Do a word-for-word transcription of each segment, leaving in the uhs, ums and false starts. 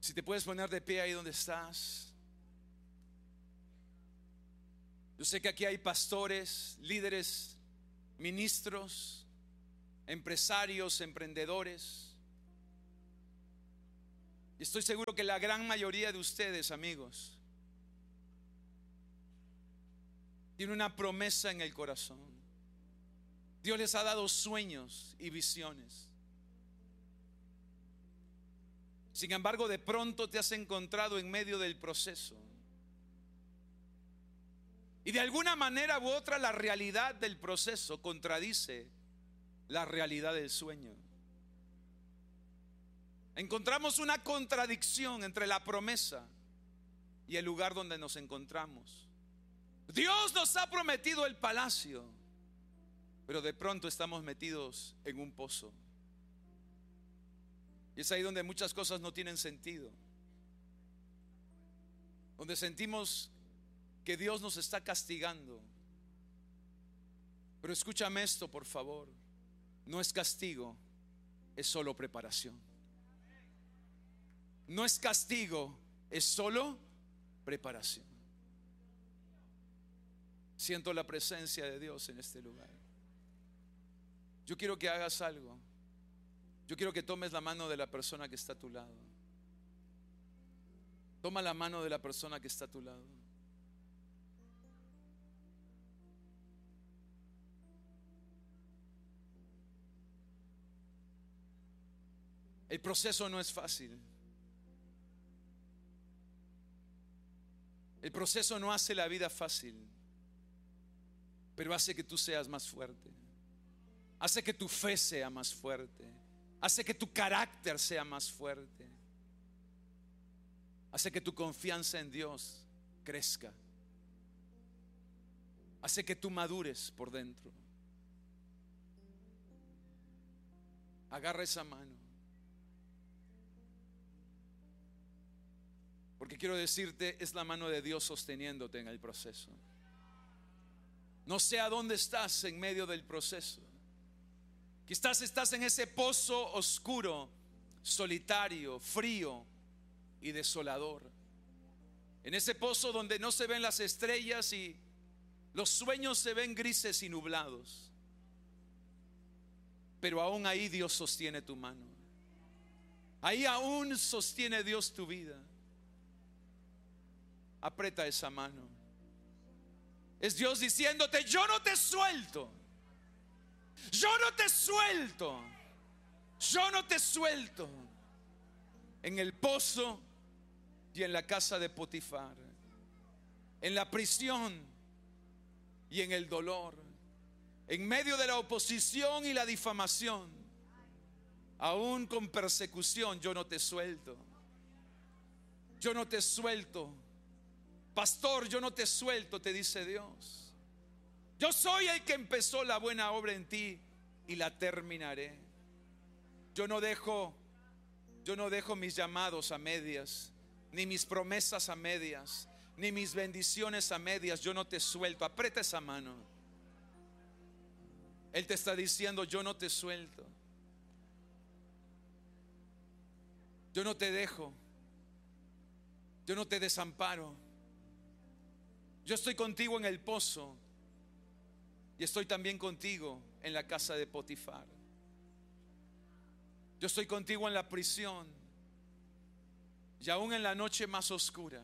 Si te puedes poner de pie ahí donde estás. Yo sé que aquí hay pastores, líderes, ministros, empresarios, emprendedores. Y estoy seguro que la gran mayoría de ustedes, amigos, tiene una promesa en el corazón. Dios les ha dado sueños y visiones. Sin embargo, de pronto te has encontrado en medio del proceso. Y de alguna manera u otra la realidad del proceso contradice la realidad del sueño. Encontramos una contradicción entre la promesa y el lugar donde nos encontramos. Dios nos ha prometido el palacio, pero de pronto estamos metidos en un pozo. Y es ahí donde muchas cosas no tienen sentido, donde sentimos que Dios nos está castigando. Pero escúchame esto, por favor: no es castigo, es solo preparación. No es castigo, es solo preparación. Siento la presencia de Dios en este lugar. Yo quiero que hagas algo. Yo quiero que tomes la mano de la persona que está a tu lado. Toma la mano de la persona que está a tu lado. El proceso no es fácil. El proceso no hace la vida fácil, pero hace que tú seas más fuerte. Hace que tu fe sea más fuerte. Hace que tu carácter sea más fuerte. Hace que tu confianza en Dios crezca. Hace que tú madures por dentro. Agarra esa mano, porque quiero decirte, es la mano de Dios sosteniéndote en el proceso. No sé a dónde estás en medio del proceso. Quizás estás en ese pozo oscuro, solitario, frío y desolador. En ese pozo donde no se ven las estrellas y los sueños se ven grises y nublados. Pero aún ahí Dios sostiene tu mano. Ahí aún sostiene Dios tu vida. Aprieta esa mano. Es Dios diciéndote: yo no te suelto. Yo no te suelto. Yo no te suelto. En el pozo y en la casa de Potifar, en la prisión y en el dolor, en medio de la oposición y la difamación, aún con persecución, yo no te suelto. Yo no te suelto. Pastor, yo no te suelto, te dice Dios. Yo soy el que empezó la buena obra en ti y la terminaré. Yo no dejo, yo no dejo mis llamados a medias, ni mis promesas a medias, ni mis bendiciones a medias. Yo no te suelto. Aprieta esa mano. Él te está diciendo: yo no te suelto. Yo no te dejo. Yo no te desamparo. Yo estoy contigo en el pozo y estoy también contigo en la casa de Potifar. Yo estoy contigo en la prisión y aún en la noche más oscura.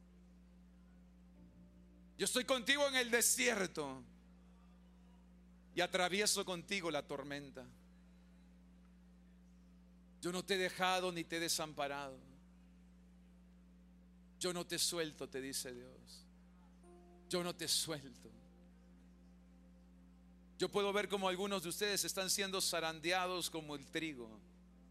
Yo estoy contigo en el desierto y atravieso contigo la tormenta. Yo no te he dejado ni te he desamparado. Yo no te suelto, te dice Dios. Yo no te suelto. Yo puedo ver como algunos de ustedes están siendo zarandeados como el trigo.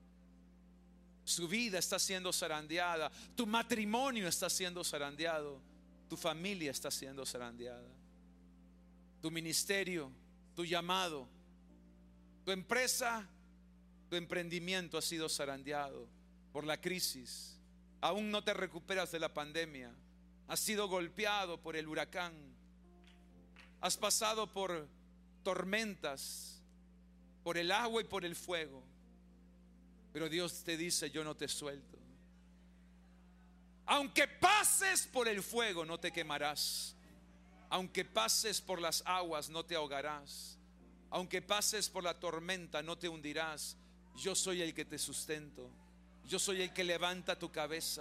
Su vida está siendo zarandeada. Tu matrimonio está siendo zarandeado. Tu familia está siendo zarandeada. Tu ministerio, tu llamado, tu empresa, tu emprendimiento ha sido zarandeado por la crisis. Aún no te recuperas de la pandemia. Has sido golpeado por el huracán. Has pasado por tormentas, por el agua y por el fuego. Pero Dios te dice: yo no te suelto. Aunque pases por el fuego, no te quemarás. Aunque pases por las aguas, no te ahogarás. Aunque pases por la tormenta, no te hundirás. Yo soy el que te sustento. Yo soy el que levanta tu cabeza.